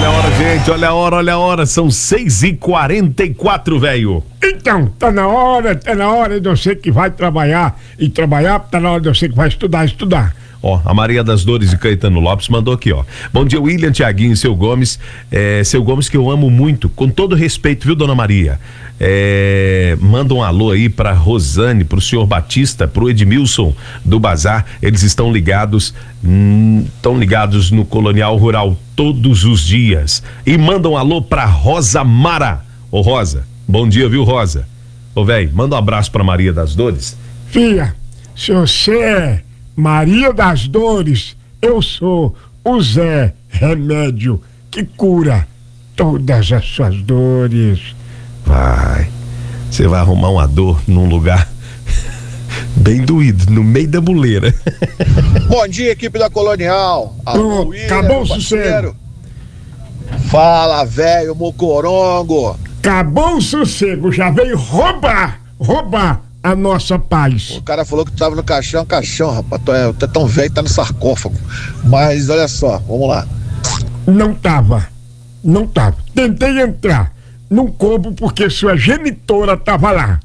gente, olha a hora, são 6h44, velho. Então, tá na hora de você que vai trabalhar, tá na hora de você que vai estudar. Ó, a Maria das Dores de Caetano Lopes mandou aqui, ó. Bom dia, William, Tiaguinho e seu Gomes. Seu Gomes que eu amo muito, com todo respeito, viu, dona Maria? Manda um alô aí pra Rosane, pro senhor Batista, pro Edmilson do Bazar. Eles estão ligados no Colonial Rural todos os dias. E manda um alô pra Rosa Mara. Ô, Rosa, bom dia, viu, Rosa? Ô, velho, manda um abraço pra Maria das Dores. Filha, se você é Maria das Dores, eu sou o Zé Remédio, que cura todas as suas dores. Você vai arrumar uma dor num lugar bem doído, no meio da muleira. Bom dia, equipe da Colonial. Alô, acabou o sossego. Fala, velho mocorongo. Acabou o sossego, já veio roubar a nossa paz. O cara falou que tu tava no caixão, rapaz, tu é tão velho, tá no sarcófago. Mas olha só, vamos lá. Não tava. Tentei entrar, não coube porque sua genitora tava lá.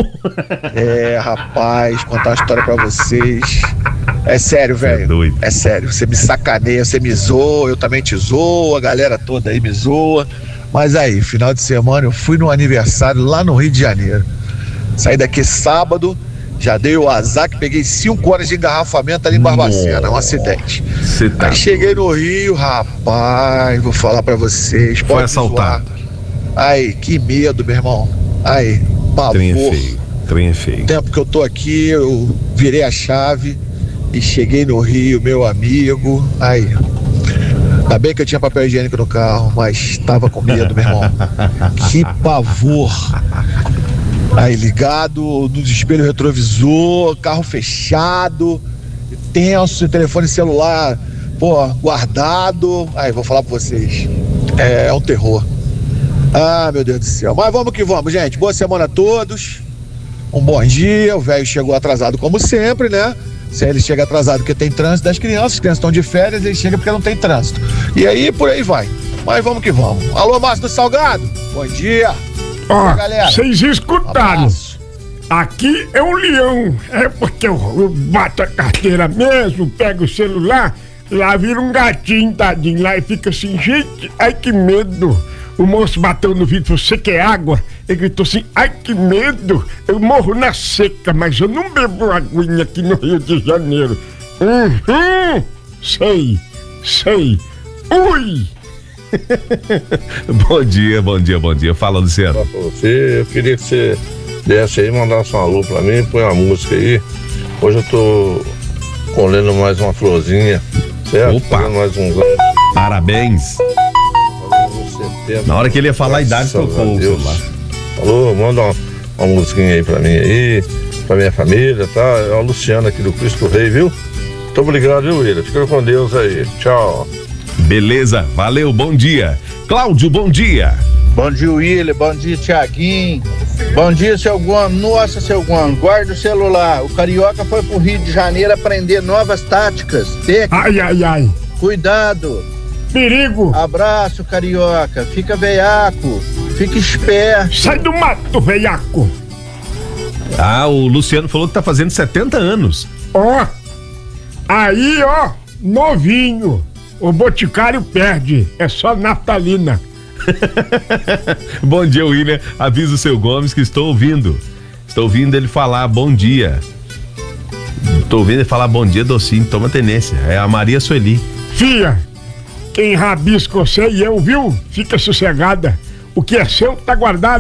Rapaz, contar uma história pra vocês. É sério, velho. É sério, você me sacaneia, você me zoa, eu também te zoo, a galera toda aí me zoa. Mas aí, final de semana eu fui no aniversário lá no Rio de Janeiro. Saí daqui sábado, já dei o azar que peguei 5 horas de engarrafamento ali em Barbacena, um acidente. Aí cheguei no Rio, rapaz, vou falar pra vocês. Foi assaltado. Aí, que medo, meu irmão. Aí, pavor. Trem é feio. O tempo que eu tô aqui, eu virei a chave e cheguei no Rio, meu amigo. Aí, ainda bem que eu tinha papel higiênico no carro, mas tava com medo, meu irmão. Que pavor. Aí ligado nos espelhos retrovisor, carro fechado, tenso, telefone celular, guardado. Aí, vou falar pra vocês, é um terror. Ah, meu Deus do céu. Mas vamos que vamos, gente. Boa semana a todos. Um bom dia. O velho chegou atrasado como sempre, né? Se ele chega atrasado porque tem trânsito das crianças, as crianças estão de férias, ele chega porque não tem trânsito. E aí, por aí vai. Mas vamos que vamos. Alô, Márcio do Salgado. Bom dia. Ó, vocês escutaram. Aqui é um leão. É porque eu bato a carteira mesmo, pego o celular, lá vira um gatinho, tadinho, lá e fica assim, gente, ai que medo. O moço bateu no vidro, você quer água? Ele gritou assim, ai que medo, eu morro na seca, mas eu não bebo aguinha aqui no Rio de Janeiro. Sei. Ui! Bom dia. Fala, Luciano. Pra você, eu queria que você desse aí, mandasse um alô pra mim, põe uma música aí. Hoje eu tô colhendo mais uma florzinha, certo? Opa! Colhendo mais uns anos. Parabéns! Na hora que ele ia falar a idade, tocou o celular. Alô, manda uma musiquinha aí pra mim aí, pra minha família, tá? É o Luciano aqui do Cristo Rei, viu? Muito obrigado, viu, William? Fica com Deus aí. Tchau. Beleza, valeu, bom dia. Cláudio, bom dia. Bom dia, William, bom dia, Tiaguinho. Bom dia, seu Guano. Nossa, seu Guano, guarda o celular. O Carioca foi pro Rio de Janeiro aprender novas táticas. Ai. Cuidado. Perigo. Abraço, Carioca. Fica veiaco. Fica esperto. Sai do mato, veiaco. O Luciano falou que tá fazendo 70 anos. Aí, novinho. O Boticário perde. É só naftalina. Bom dia, William. Avisa o seu Gomes que estou ouvindo. Estou ouvindo ele falar bom dia. Estou ouvindo ele falar bom dia, docinho. Toma tenência. É a Maria Sueli. Fia, quem rabisca você e eu, viu? Fica sossegada. O que é seu tá guardado.